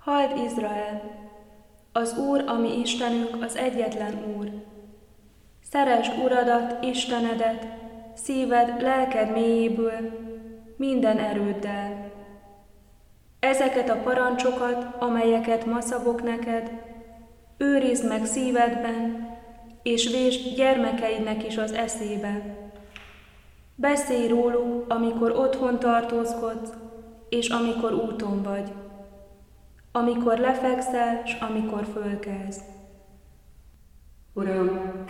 Halld Izrael! Az Úr, a mi Istenünk, az egyetlen Úr. Szeresd Uradat, Istenedet, szíved, lelked mélyéből, minden erőddel. Ezeket a parancsokat, amelyeket ma szabok neked, őrizd meg szívedben, és vésd gyermekeidnek is az eszébe. Beszélj róluk, amikor otthon tartózkodsz, és amikor úton vagy, amikor lefekszel, s amikor fölkelsz. Uram,